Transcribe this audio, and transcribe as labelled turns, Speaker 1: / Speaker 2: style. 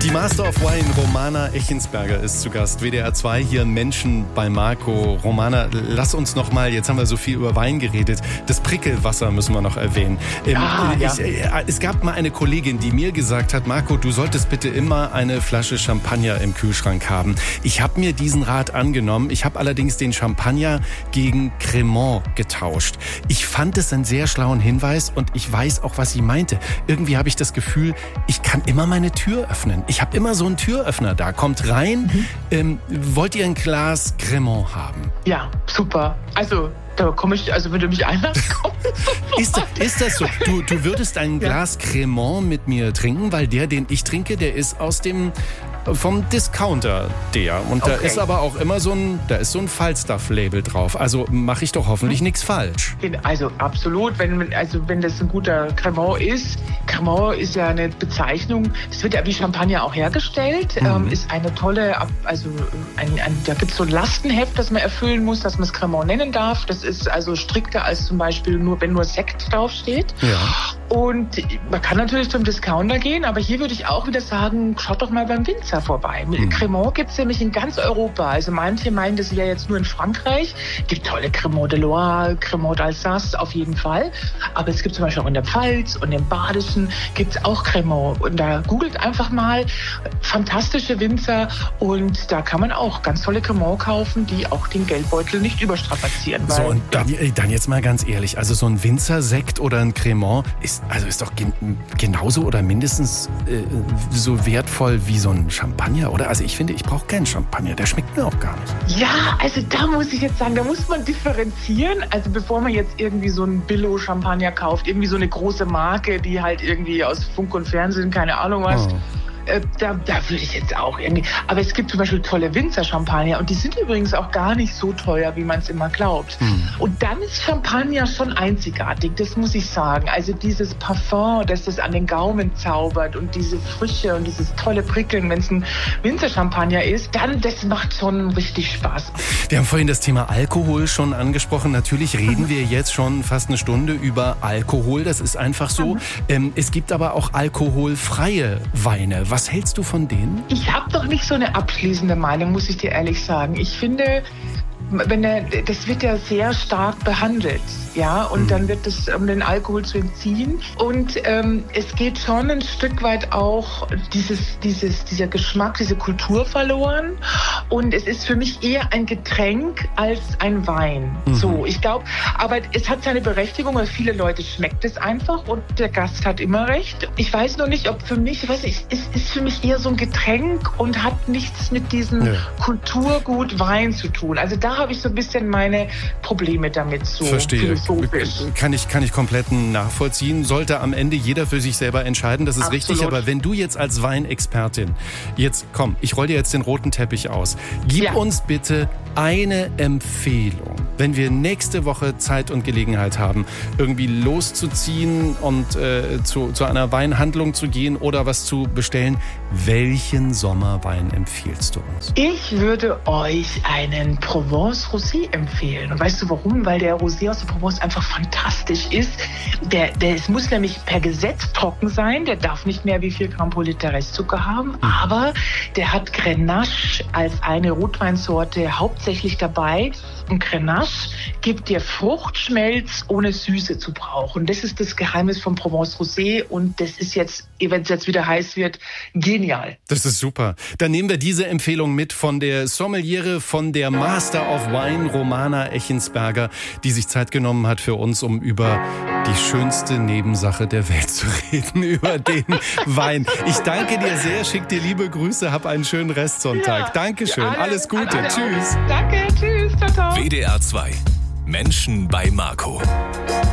Speaker 1: Die Master of Wine, Romana Echensberger, ist zu Gast. WDR 2 hier, Menschen bei Marco. Romana, lass uns noch mal, jetzt haben wir so viel über Wein geredet, das Prickelwasser müssen wir noch erwähnen. Es gab mal eine Kollegin, die mir gesagt hat, Marco, du solltest bitte immer eine Flasche Champagner im Kühlschrank haben. Ich habe mir diesen Rat angenommen. Ich habe allerdings den Champagner gegen Cremant getauscht. Ich fand es einen sehr schlauen Hinweis und ich weiß auch, was sie meinte. Irgendwie habe ich das Gefühl, ich kann immer meine Tür öffnen. Ich habe immer so einen Türöffner da. Kommt rein. Wollt ihr ein Glas Cremant haben?
Speaker 2: Ja, super. Also, da komme ich, also wenn du mich einlässt, komm.
Speaker 1: Ist das so? Du würdest ein Glas Cremant mit mir trinken, weil den ich trinke, der ist vom Discounter Und da ist aber auch immer so ein Falstaff-Label drauf. Also mache ich doch hoffentlich nichts falsch.
Speaker 2: Also absolut, wenn das ein guter Cremant ist. Cremant ist ja eine Bezeichnung, das wird ja wie Champagner auch hergestellt, ist eine tolle, da gibt es so ein Lastenheft, das man erfüllen muss, dass man es Cremant nennen darf. Das ist also strikter als zum Beispiel wenn nur Sekt draufsteht. Ja. Und man kann natürlich zum Discounter gehen, aber hier würde ich auch wieder sagen, schaut doch mal beim Winzer vorbei. Cremant gibt es nämlich in ganz Europa. Also manche meinen, das wäre jetzt nur in Frankreich. Es gibt tolle Cremant de Loire, Cremant d'Alsace auf jeden Fall. Aber es gibt zum Beispiel auch in der Pfalz und im Badischen gibt es auch Cremant. Und da googelt einfach mal fantastische Winzer und da kann man auch ganz tolle Cremant kaufen, die auch den Geldbeutel nicht überstrapazieren.
Speaker 1: So, und dann jetzt mal ganz ehrlich, also so ein Winzersekt oder ein Cremant ist doch genauso oder mindestens so wertvoll wie so ein Champagner, oder? Also ich finde, ich brauche keinen Champagner, der schmeckt mir auch gar nicht.
Speaker 2: Ja, also da muss ich jetzt sagen, da muss man differenzieren. Also bevor man jetzt irgendwie so einen Billo-Champagner kauft, irgendwie so eine große Marke, die halt irgendwie aus Funk und Fernsehen, keine Ahnung was, da würde ich jetzt auch irgendwie... Aber es gibt zum Beispiel tolle Winzer-Champagner und die sind übrigens auch gar nicht so teuer, wie man es immer glaubt. Und dann ist Champagner schon einzigartig, das muss ich sagen. Also dieses Parfum, das an den Gaumen zaubert und diese Frische und dieses tolle Prickeln, wenn es ein Winzer-Champagner ist, dann das macht schon richtig Spaß.
Speaker 1: Wir haben vorhin das Thema Alkohol schon angesprochen. Natürlich reden wir jetzt schon fast eine Stunde über Alkohol, das ist einfach so. Es gibt aber auch alkoholfreie Weine. Was hältst du von denen?
Speaker 2: Ich habe doch nicht so eine abschließende Meinung, muss ich dir ehrlich sagen. Ich finde, das wird ja sehr stark behandelt, ja, und dann wird es, um den Alkohol zu entziehen. Und es geht schon ein Stück weit auch dieser Geschmack, diese Kultur verloren. Und es ist für mich eher ein Getränk als ein Wein. So, ich glaube, aber es hat seine Berechtigung, weil viele Leute schmeckt es einfach und der Gast hat immer recht. Ich weiß noch nicht, ob für mich, es ist für mich eher so ein Getränk und hat nichts mit diesem Kulturgut Wein zu tun. Also da habe ich so ein bisschen meine Probleme damit, so
Speaker 1: Verstehe.
Speaker 2: philosophisch.
Speaker 1: Kann ich komplett nachvollziehen. Sollte am Ende jeder für sich selber entscheiden, das ist
Speaker 2: Absolut
Speaker 1: richtig. Aber wenn du jetzt als Weinexpertin, ich roll dir jetzt den roten Teppich aus. Gib uns bitte eine Empfehlung, wenn wir nächste Woche Zeit und Gelegenheit haben, irgendwie loszuziehen und zu einer Weinhandlung zu gehen oder was zu bestellen. Welchen Sommerwein empfiehlst du uns?
Speaker 2: Ich würde euch einen Provence Rosé empfehlen. Und weißt du warum? Weil der Rosé aus der Provence einfach fantastisch ist. Es muss nämlich per Gesetz trocken sein. Der darf nicht mehr wie 4 Gramm pro Liter Restzucker haben. Aber der hat Grenache als eine Rotweinsorte hauptsächlich dabei. Und Grenache gibt dir Fruchtschmelz, ohne Süße zu brauchen. Das ist das Geheimnis vom Provence Rosé. Und das ist jetzt, wenn es jetzt wieder heiß wird, genial.
Speaker 1: Das ist super. Dann nehmen wir diese Empfehlung mit von der Sommeliere, von der Master of Wine, Romana Echensberger, die sich Zeit genommen hat für uns, um über die schönste Nebensache der Welt zu reden, über den Wein. Ich danke dir sehr, schick dir liebe Grüße, hab einen schönen Restsonntag. Dankeschön, alles Gute, tschüss.
Speaker 2: Danke, tschüss, ciao, ciao.
Speaker 3: WDR 2, Menschen bei Marco.